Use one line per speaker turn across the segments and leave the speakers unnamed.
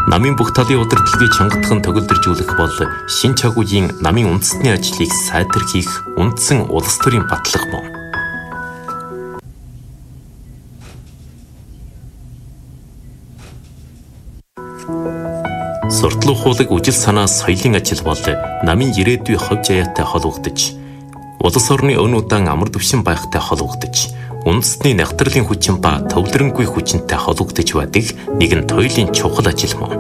Намын бүх талын удирдлагыг чангатхан төгөлдржүүлэх бол шин чагуугийн намын үндэсний ажлыг сайдэрхийх үндсэн улс төрийн батлага мөн. Суртлах хуулаг үжил санаа соёлын ажил бол намын ирээдүйн хувь заяатай холбогдож, улс орны өн удаан амар түвшин байхтай холбогдож, үндэсний нягтралын хүчин ба төвлөрөнгүй хүчинтэй холбогдож байдаг нэгэн туйлын чухал ажил мөн.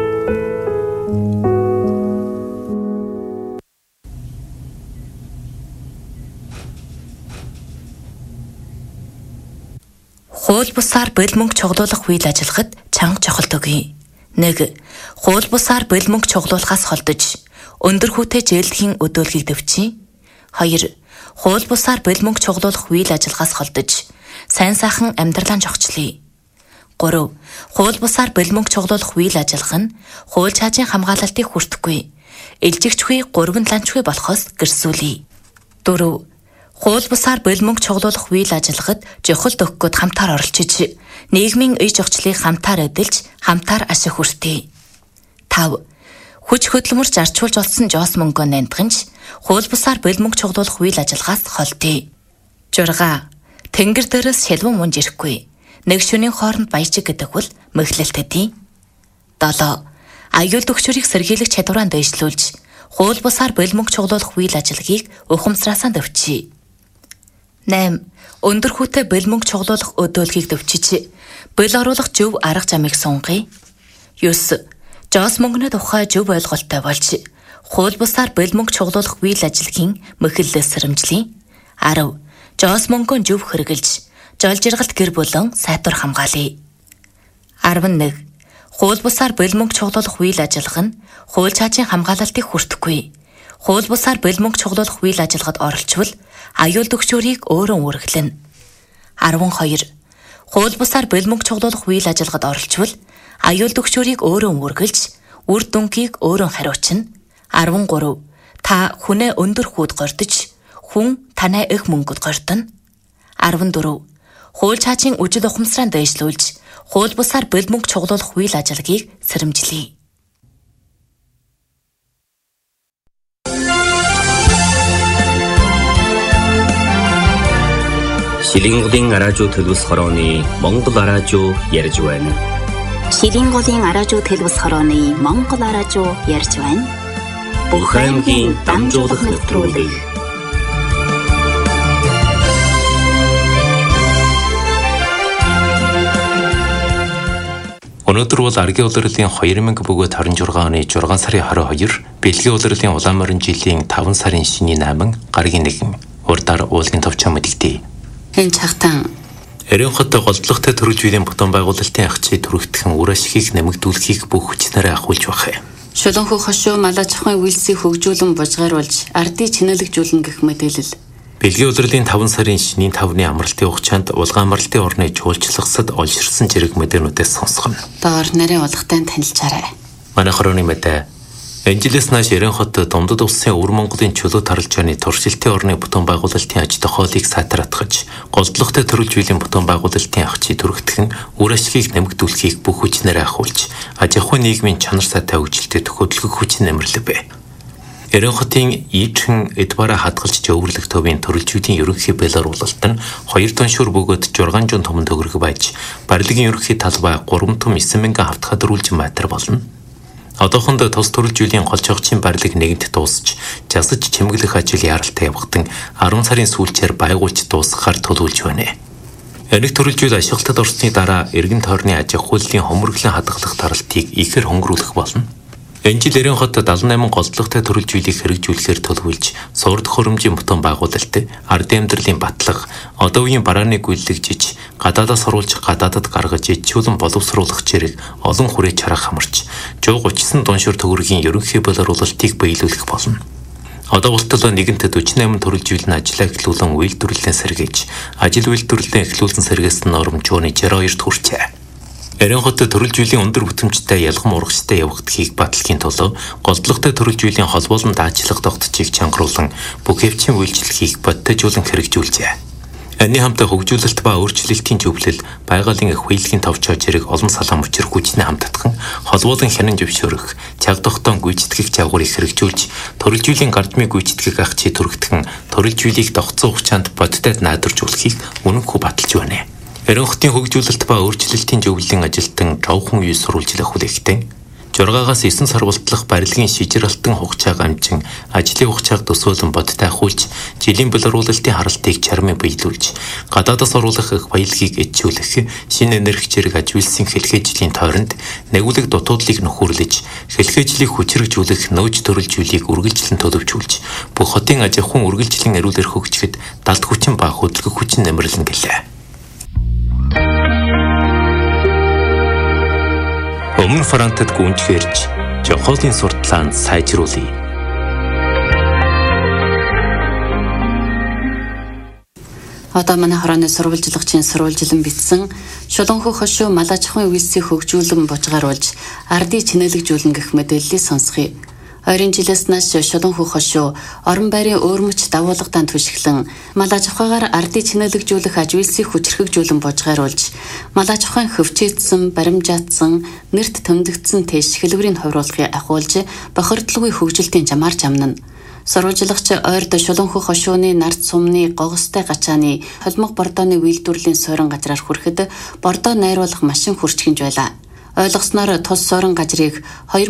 Хууль бусаар бэлмөнг чоглуулах үйл ажиллагад чанга чухалт өгье. 1. Хууль бусаар бэлмөнг чоглуулахаас холдож өндөр хүүтэй жээлдэхийн өдөөлгийг дэвчий. 2. Хууль бусаар бэлмөнг чоглуулах үйл ажиллагаас холдож сайн сайхан амьдралаа жогчлие. 3. Хууль бусаар бэлмөнг чоглуулах үйл ажиллагаа нь хууль чаажийн хамгаалалтыг хүртэхгүй, илжигчгүй гурванланчгүй болохоос гэрсүүлье. 4. Хууль бусаар бэлмөнг чоглуулах үйл ажиллагад жохолт өгөхөд хамтаар оролцож, нийгмийн ие жогчлыг хамтаар эдэлж, хамтаар ашиг хүртээ. 5. Хүч хөдөлмөрч арчуулж олсон жоос мөнгөө нандганч, хууль бусаар бэлмөнг чоглуулах үйл ажиллагаас холдъё. 6. Тэнгэр дээрээс шилбэн мунж ирэхгүй. Нэг шөнийн хооронд баяжиг гэдэг бол мэхлэлтэдий. 7. Аюул төгчрийг сэргийлэх чадвараа дэвшлүүлж, хууль бусаар бэлмөнг чоглуулах үйл ажиллагийг ухамсараасаа дэвчий. 8. Өндөр хүүтэй бэлмөнг чоглуулах өдөөлгийг дэвчиж, бэл оруулах зөв арга замыг сунгая. 9. Жоос мөнгөний тухай зөв ойлголттой болж, хууль бусаар бэлмөнг чоглуулах үйл ажиллагийн мэхлэлээс сэрэмжлэе. 10. Жоос мөнгөө зөв хэрэгжилж, жол жиргалт гэр бүлэн сайтар хамгаалъя. 11. Хууль бусаар бэлмөнг чоглуулах үйл ажиллагаа нь хууль чаажийн хамгаалалтыг хүртэхгүй, хууль бусаар бэлмөнг чоглуулах үйл ажиллагад оролцвол аюул төгчөрийг өөрөө үргэлэн. 12. Хууль бусаар бэлмөнг чоглуулах үйл ажиллагад оролцвол аюул төгчөрийг өөрөө үргэлж, үр дүнгийг өөрөө хариуцна. 13. Та хүнээ өндөр хүүд гордож, хүн танай их мөнгөд гордоно. 14. Хууль чаажийн үжил ухамсараа дэвшлүүлж, хууль бусаар бэлмөнг чоглуулах үйл ажиллагийг сэрэмжлэе.
Шилинголын араажуу төлөвс хорооны Монгол араажуу ярьж байна.
Шилинголын араажуу төлөвс хорооны Монгол араажуу ярьж байна.
Бүх аймгийн дамжуулах нэвтрүүлэг.
Өнөөдөр бол аргийн улирлын 2026 оны 6 сарын 22, бэлгийн улирлын улаан морин жилийн 5 сарын шиний 8, гаргийн 1, урдаар уулын товчоо мэдэгдэе.
Энэ чагтан
Эрийн хоттой голдлогтой төрөлж үеийн бутан байгуулалтын агчид түрэгдэхэн үр ашгийг нэмэгдүүлэхийг бүх хүчнээрээ ахуулж байна.
шуланхүү хошуу малаачхан үйлсийг хөгжүүлэн бужгааруулж ардыг чинэлэгжүүлнэ гэх мэдээлэл.
Бэлгийн улирлын 5 сарын шинийн 5-ны амралтын хугацаанд улгаан амралтын орны жуулчлагсад олширсан зэрэг мэдээнүүдээс сонсгоно.
Доор нарийн улгатай танилцаарай.
Манай хорооны мэдээ. Энжилээс нааш Эрийн хот Дундад улсын Өвөр Монголын чөлөө таралжааны туршилтын орны бутан байгуулалтын аж тохиолыг сайтратгаж, голдлогтой төрөлж үеийн бутан байгуулалтын агчид түрэгдэхэн үр ашгийг нэмэгдүүлэхийг бүх хүчнээрээ ахуулж, аж ахуйн нийгмийн чанар сайтай хөгжилтэд хөдөлгөх хүчин нэмэрлэв. Эрийн хотын Ийдхэн Эдбара хадгалж жөвөрлөх төвийн төрөлжүүдийн ерөнхий бэлэруулалт нь 2 тонн шүр бөгөөд 600 томон төгрөг байж, барилгын ерөнхий талбай 3 том 9 мянган хавтгай дөрвөлжин метр болно. Одоохонд тус төрөлжүүлийн гол чогчийн барилга нэгэнт дуусч, жасаж чимэглэх ажил яаралтай явагдсан 10 сарын сүүлчээр байгуулж дуусгахаар төлөвлөж байна. Энийг төрөлжүүл ашиглалтад орсны дараа эргэн тойрны аж ахуйлын хомөрглөн хадгалах таралтыг ихээр хөнгөрүүлэх болно. Энэ жил Эрийн хот 78 голдлогтой төрөлжүүлийг хэрэгжүүлэхээр төлөвлөж, сурд хөрөмжийн бутан байгуулалт, ардын амьдралын батлага, одоо үеийн барааны гүйлэгжиж, гадаадаас оруулж гадаадад гаргаж ичүүлэн боловсруулах зэрэг олон хүрээ чарах хамарч, 139 дуншир төгрөгийн ерөнхий боловсруулалтыг биелүүлэх болно. Одоо болтол нэгэнт 48 төрөлжүүл нь ажиллаа эхлүүлэн үйлдвэрлэлээ сэргээж, ажил үйлдвэрлэлээ эхлүүлсэн сэргээсэн норм жууны 62-т хүрчээ. Эрийн хот төрөлжүүлийн өндөр бүтэмжтэй ялгам урагштай явагдахыг баталхийн тулд голдлогтой төрөлжүүлийн холбоолон даатчлах тогтцыг чангаруулан бүхэвчийн үйлчлэхийг бодтойжуулан хэрэгжүүлжээ. Энэний хамтаа хөгжүүлэлт ба өөрчлөлтийн зөвлөл, байгалийн их хуйлгийн товчоо зэрэг олон салаан мөчр хүчний хамтдагхан холбоосон хянан зөвшөөрөх, чаг тогтоон гүйцэтгэх жагварыг хэрэгжүүлж, төрөлжүүллийн гардмыг гүйцэтгэх агчид түргэтгэн төрөлжүүлийг тогтсон хугацаанд бодитод найдваржуулахыг үнэнхүү баталж байна. Эрен хотын хөгжүүлэлт ба өөрчлөлтийн зөвлөлийн ажилтан Жовхон үе сурвалжлах хүлээгтэн 6-аас 9 сар болтлох барилгын шижиралтан хугацааг амжин ажлын хугацааг төсөөлөн бодтой ахуулж, жилийн боловсруулалтын харалтыг чармын биелүүлж, гадаадас оруулах их баялагийг эдчүүлэх, шинэ энерги зэрэг ажилсан хэлхээжлийн тойронд нэгүлэг дутуудлыг нөхөрлөж, хэлхээжлийг хүчрэгжүүлэх нөөж төрөлжүүлийг үргэлжлэн төлөвшүүлж, бүх хотын аж ахуйн үргэлжлэн эрүүлэр хөгжихэд далд хүчин ба хөдөлгөх хүчин нэмэрлэн гэлээ. Өмнө Франтад гүнжгэрж, Жохолын сурталаанд сайжруулъя.
Одоо манай хорооны сурвалжлагчийн сурвалжлан бичсэн Шулуунхүү хошуу малаж ахуйн үйлсийг хөгжүүлэн бужгааруулж, ардыг чинэлэгжүүлэн гэх мэдээллийг сонсгоё. Ойрын жилээс нааш Шулуунхүү хошуу орон байрын өөрмөч дагуулгатай түшиглэн малаж ахуйгаар ардыг чинэлэгжүүлэх аж үйлсийг хүчрхэгжүүлэн бужгааруулж, малаж ахуйн хөвчөөдсөн, баримжаатсан, нэрт төмдөгдсөн тэш хэлбэрийг хувируулахыг ахиулж, бохирдлогын хөгжилтийн жамаар жамнана. Сурвалжлагч ойрд Шулуунхүү хошууны нарт сумны гогстой гачааны холмог бордооны үйлдвэрлэлийн суурин газраар хүрэхэд бордоо найруулах машин хурж хинж байлаа. Ойлгосноор тус суурин газрыг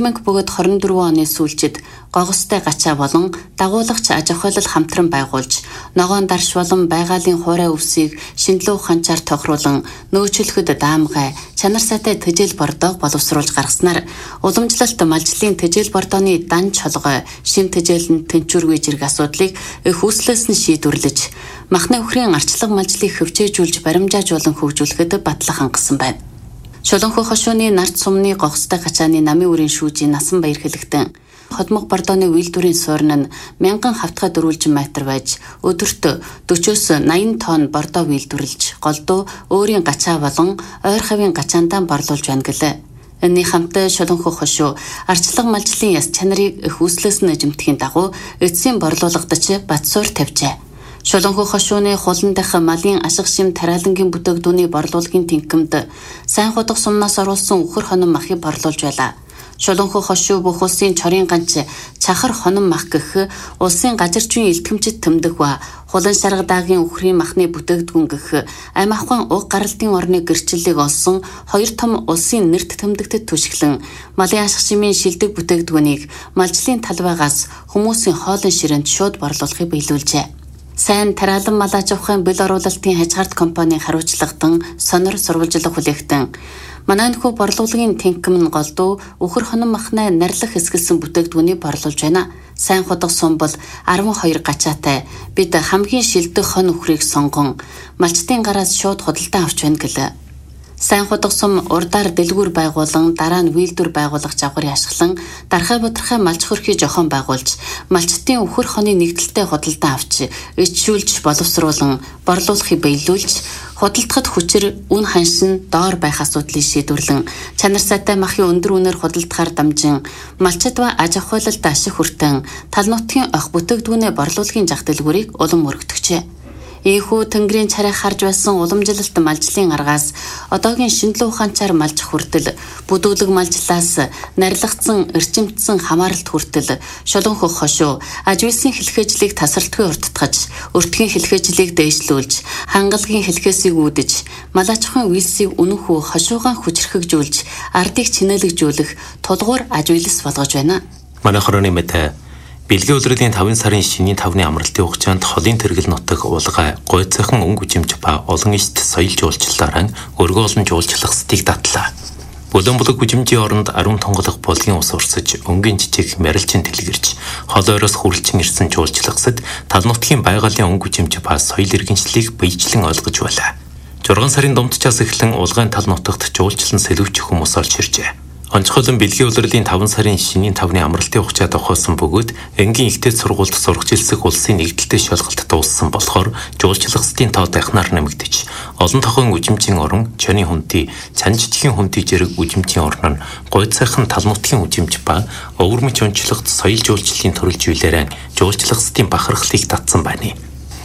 2024 оны сүүлчид гогстой гачаа болон дагуулагч аж ахуйлал хамтран байгуулж, ногоон дарш болон байгалийн хуурай өвсийг шинэлүү ханчаар тохируулан нөөцлөхөд даамгай чанар сайтай тэжээл бордоог боловсруулж гаргаснаар уламжлалт малжлын тэжээл бордооны дан чолгой шин тэжээлэн тэнцвэргүй зэрэг асуудлыг их үүслээс нь шийдвэрлэж, махны өхрийн арчлаг малжлыг хөвчөөжүүлж баримжаажуулан хөгжүүлэхэд батлах хангасан байна. Шулуунхүү хошууны нарт сумны гогстой гачааны намын үрийн шүүжийн насан баяр хэлэгтэн холмог бордооны үйлдвэрийн суурин нь 1000 хавтгай дөрвөлжин метр байж өдөрт 40-80 тонн бордоо үйлдвэрлэж, голдуу өөрийн гачаа болон ойр хавийн гачаандаа борлуулж байна гэлээ. Энэний хамтаа Шулуунхүү хошуу арчлаг малжлын яс чанарыг их үүслээс нь жимтгэхийн дагуу эцсийн борлуулгадч Батсуур тавьжээ. Шулуунхүү хошууны хулан дах малын ашиг шим тариалангийн бүтээгдүүний борлуулгын тэнхимд сайн худах сумнаас оруулсан үхэр хонон махыг борлуулж байлаа. Шулуунхүү хошуу бүх улсын чорын ганц чахар хонон мах гэх улсын газарчуйн элтгэмжид тэмдэг ба хулан шарга даагийн үхрийн махны бүтээгдэхүүн гэх амь ахуйн уг гаралтын орны гэрчлэлийг олсон хоёр том улсын нэрт тэмдэгтэд түшиглэн малын ашиг шимийн шилдэг бүтээгдэхүүнийг малжлын талбайгаас хүмүүсийн хоолын ширээнд шууд борлуулахыг биелүүлжээ. Сайн тариалан малаж авахын бэл оруулалтын хязгаарт компанийн хариуцлагатан сонор сурвалжлах хүлээгтэн Манайнхүү борлуулгын тэнхим нь голдуу үхэр хонон махнаа нарилах эсгэлсэн бүтээгдэхүүнийг борлуулж байна. Сайн худах сум бол 12 гачаатай. Бид хамгийн шилдэг хон үхрийг сонгон малчтын гараас шууд худалдан авч байна гэлээ. Сайн худах сум урдаар дэлгүүр байгуулан дараа нь үйлдвэр байгуулах жавгарыг ашиглан дархай бодрохой малч хөрхий жохон байгуулж малчтын үхэр хоны нэгдэлтэй худалдан авч ичшүүлж боловсруулан борлуулахыг биелүүлж худалдахад хүчээр үн ханшин доор байх асуудлыг шийдвэрлэн чанар сайтай махын өндөр үнээр худалдахаар дамжин малчид ба аж ахуйлалд ашиг хүртэн тал нутгийн ох бүтээгдэхүүнээ борлуулахын зах дэлгүүрийг улам өргөтгчээ. Ийхүү тэнгэрийн царай харж байсан уламжлалт малжлын аргаас одоогийн шинэлүү ухаанчаар малж хүртэл бүдүүлэг малжлаас нарилгацсан эрчимтсэн хамааралт хүртэл Шулуунхүү хошуу аж үйлсийн хэлхээжлийг тасралтгүй урттгаж өртгийн хэлхээжлийг дээшлүүлж хангалагын хэлхээсийг үүдэж малаж ахуйн үйлсийг үнэнхүү хошуугаан хүчрхэгжүүлж ардыг чинэлэгжүүлэх тулгуур аж үйлс болгож байна.
Манай хорооны мэт Бэлгийн улирлын 5 сарын шинийн 5-ны амралтын хугацаанд холын тэргэл нутаг улгай, гойцоохон өнгө үжимж ба олон ишт соёл жуулчлалаараа өргөө олон жуулчлах стыг татлаа. Бүлэн булаг үжимжийн оронд 10 тонголох булгийн ус урсаж, өнгийн жижиг мэрэлчин тэлгэрч, хол ойроос хүрлчин ирсэн жуулчлагсад тал нутгийн байгалийн өнгө үжимж ба соёл иргэншлийг биечлэн ойлгож байлаа. 6 сарын дундчаас эхлэн улгайн тал нутагт жуулчлан сэлүүчих хүмүүс орж иржээ. Онцгойлон Бэлгийн улирлын 5 сарын шинийн 5-ны амралтын хугацаанд тохиолсон бөгөөд энгийн ихтэй сургуульд сурах жилсэг улсын нэгдэлтэй шалгалт дууссан болохоор жуулчлагчдын тоо дахнаар нэмэгдэж олон тохойн үжимжийн орон, чоны хүнти, цанжижгийн хүнти зэрэг үжимжийн орн нь гойцоохон тал нутгийн үжимж ба өвөрмөч онцлогт соёл жуулчлалын төрөлж үйлээрэн жуулчлагчдын бахархлыг татсан байна.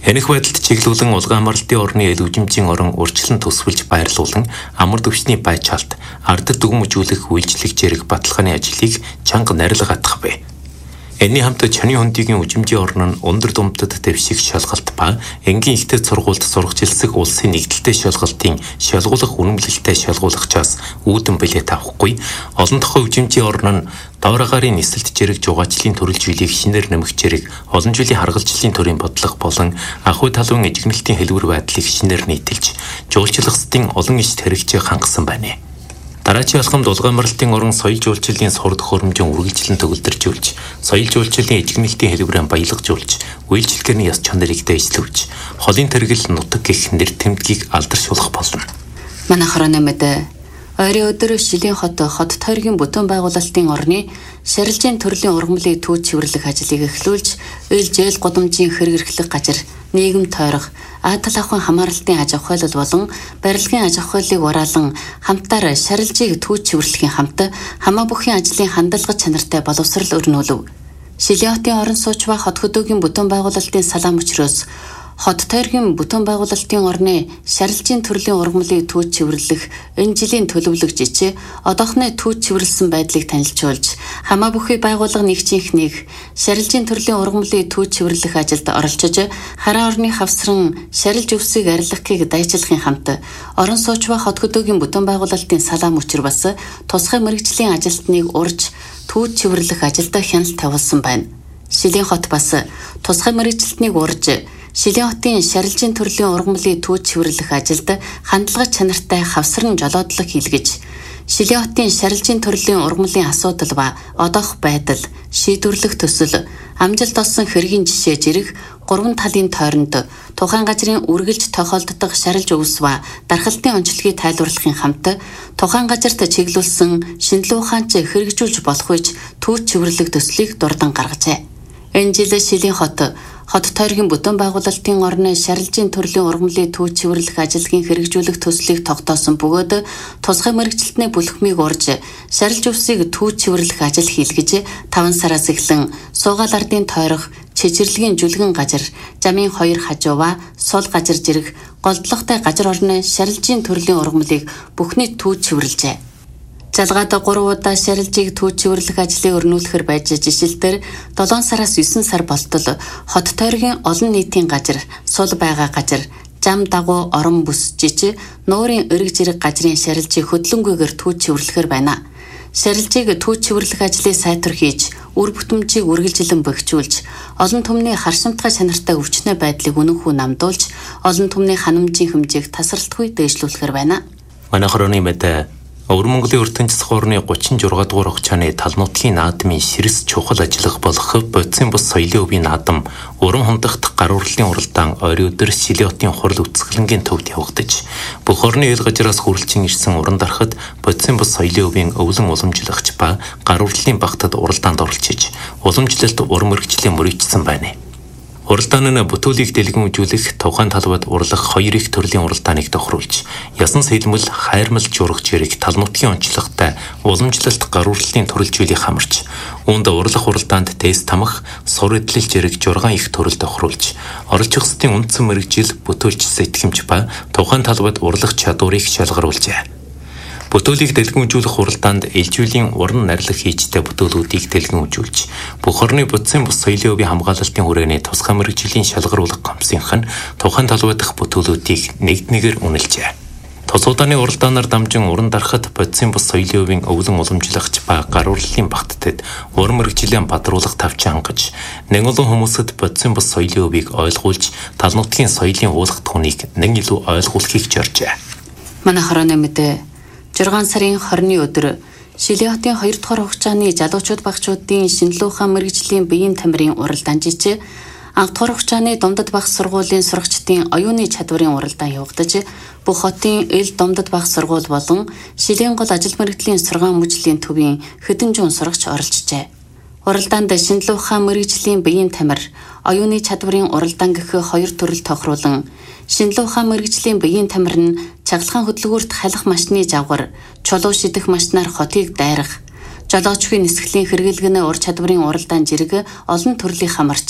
Энэх байдалд чиглүүлэн улгаан амралтын орны эл үжимжийн орон урьдчилан төсвөлж байрлуулан амар төвчний байчаалт ардд дүгмжүүлэх үйлчлэг зэрэг баталгааны ажлыг чанга нарилга атгах бай. Энэний хамт чаны хөндийн үжимжийн орн нь өндөр думтад дэвших шалгалт ба энгийн ихтэй сургуульд сургачилсах улсын нэгдэлтэй шалгалтын шалгуулах үнэмлэлтэй шалгуулагчаас үүдэн билет авахгүй олон тохой үжимжийн орн нь доор агаарын нисэлт зэрэг жугаачлалын төрөлжүүлийг шинээр нэмэх зэрэг олон жилийн харгалзлын төрийн бодлого болон ахуй талуун эжигнэлтийн хэлбэр байдлыг шинээр нийтэлж жуулчлагчдын олон ишт хэрэгжээ хангасан байна. Дараачийн алхамд улгаан амралтын орон соёл жуулчлалын сурд хөрөмжөн үргэлжлэн төгөлдржүүлж, соёл жуулчлалын эжигнэлтийн хэлбэрээр баялагжуулж, үйлчлэгээний яс чанарыг дэвшлүүлж, холын тэргэл нутаг гэх нэр тэмдгийг алдаршуулах болно.
Манай хорооны мэдээ ойрын өдөр Шилийн хот тойргийн бүтээн байгуулалтын орны шарилжийн төрлийн ургамлын түүж цэвэрлэх ажлыг эхлүүлж, ил жээл гудамжийн хэрэг эрхлэх газар, нийгэм тойрох, Атал ахуйн хамааралтын аж ахуйлал болон барилгын аж ахуйлыг ураалan хамтаар шарилжийг түүж цэвэрлэхийн хамт хамаа бүхий ажлын хандалгад чанартай боловсрал өрнүүлв. Шилийн хотын орон сууч ба хот хөдөөгийн бүтээн байгуулалтын салаам өчрөөс хот тойргийн бүтээн байгуулалтын орны шарилжийн төрлийн ургамлыг түүж цэвэрлэх энэ жилийн төлөвлөгч жичээ одоохны түүж цэвэрлсэн байдлыг танилцуулж хамаа бүхий байгууллага нэгжийнхнийг шарилжийн төрлийн ургамлыг түүж цэвэрлэх ажилд оролцож хараа орны хавсран шарилж өвсийг арилгахыг дайчилахын хамт орон сууч ба хот хөдөөгийн бүтээн байгуулалтын салаам өчр бас тусгай мэргэжлийн ажилтныг урьж түүж цэвэрлэх ажилд хяналт тавилсан байна. Шилийн хот бас тусгай мэргэжилтнийг урьж Шилийн хотын шарилжийн төрлийн ургамлыг түүж цэвэрлэх ажилд хандлага чанартай хавсран жолоодлого хийлгэж, Шилийн хотын шарилжийн төрлийн ургамлын асуудал ба одоох байдал, шийдвэрлэх төсөл, амжилт олсон хэргийн жишээ зэрэг 3 талын тойронд тухайн газрын үргэлж тохиолддог шарилж өвс ба дархалтын онцлогийг тайлбарлахын хамт тухайн газарт чиглүүлсэн шинжилгээ ухаанч хэрэгжүүлж болох үеч түүж цэвэрлэх төслийг дурдан гаргажээ. Энэ жил Шилийн хот тойргийн бүтээн байгуулалтын орны шарилжийн төрлийн ургамлыг түүж цэвэрлэх ажилгийн хэрэгжүүлэх төслийг тогтоосон бөгөөд тусгай мэргэжилтний бүлхмийг урьж шарилж өвсийг түүж цэвэрлэх ажил хийлгэж 5 сараас эхлэн суугаал ардын тойрох чичирлэгийн жүлгэн газар, замын 2 хажуу ба сул газар зэрэг голдлоготой газар орны шарилжийн төрлийн ургамлыг бүхний түүж цэвэрлжээ. Жалгаад 3 удаа шарилжийг түүж цэвэрлэх ажлыг өрнүүлэхээр байж жишээлбэл 7 сараас 9 сар болтол хот тойргийн олон нийтийн газар, сул байгаа газар, зам дагуу орон бүс жиж нуурын өрг зэрэг газрын шарилжийг хөдлөнгүйгээр түүж цэвэрлэхээр байна. Шарилжийг түүж цэвэрлэх ажлыг сайтар хийж, үр бүтэмжийг үргэлжилэн бохижуулж, олон түмний харшимтгай чанартай өвчнөө байдлыг үнэнхүү намдуулж, олон түмний ханамжийн хэмжээг тасралтгүй дээшлүүлэхээр байна.
Манай хорооны мэдээ Өвөр Монголын ертөнцийн цохорны 36 дугаар хугацааны тал нутгийн наадмын ширс чухал ажиллах болох бодисын бус соёлын өвийн наадам уран хундахт гар урлалын уралдаан ойрын өдөр Шилийн хотын хурал үцгэлэнгийн төвд явагдаж бүх орны ил газраас хүрэлцэн ирсэн уран дарахад бодисын бус соёлын өвийн өвлөн уламжлагч ба гар урлалын багтад уралдаанд оролцож уламжлалт уран мэргэжлийн мөрөгчсөн байна. Уралдаан нь бүтүүлийг дэлгэмжүүлэх тухайн талбайд урлах 2 их төрлийн уралдааныг тохируулж, ясан сэлмэл, хайрмал журах зэрэг тал нутгийн онцлогтой уламжлалт гар урлалын төрөлжүүлийг хамарч, үүнд урлах уралдаанд тест тамах, сур эдлэл зэрэг 6 их төрөл тохируулж, оролцох ёстой үндсэн мэргэжил, бүтүүлч сэтгэмж ба тухайн талбайд урлах чадварыг шалгаруулжээ. Бүтүүлийг дэлгэмжүүлэх уралдаанд ээлжүүлийн уран нарилга хийжтэй бүтүүлүүдийг дэлгэмжүүлж, бүх орны бодисын бус соёлын өвийн хамгаалалтын хүрээний тусгай мэргэжлийн шалгаруулах комиссийнх нь тухайн талбай дахь бүтүүлүүдийг нэгд-нэгээр үнэлжээ. Тус удааны уралдаанаар дамжин уран дарахад бодисын бус соёлын өвийн өвлөн уламжлагч ба гар урлалын багтдад уран мэргэжлийн бадруулах тавч хангаж, нэг олон хүмүүсэд бодисын бус соёлын өвийг ойлгуулж, тал нутгийн соёлын уулах түүнийг нэг илүү ойлгуулахыг зоржээ.
Манай хорооны мэдээ 6 сарын 20-ны өдөр Шилийн хотын 2 дугаар хугацааны залуучууд багчуудын шинжилгээ ухаан мэргэжлийн биеийн тамирын уралдаан жижиг, анх дугаар хугацааны Думдад баг сургуулийн сурагчдын оюуны чадварын уралдаан явагдаж, бүх хотын ил Думдад баг сургууль болон Шилийн гол ажил мэргэжлийн сургаан мужлийн төвийн хэдэн зуун сурагч оролцжээ. Уралдаанд шинжилгээ ухаан мэргэжлийн биеийн тамир, оюуны чадварын уралдаан гэх 2 төрөл тохируулан, шинжилгээ ухаан мэргэжлийн биеийн тамир нь чаглахын хөдөлгөөрт халих машины завгар, чулуу шидэх машинаар хотыг дайрах, жолоочгийн нисгэлийн хэрэглэгнээ ур чадварын уралдаан зэрэг олон төрлийн хамарч,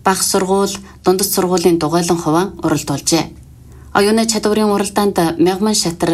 бага сургууль, дундад сургуулийн дугуйлан хуваан уралдуулжээ. Оюуны чадварын уралдаанд Мягман шатар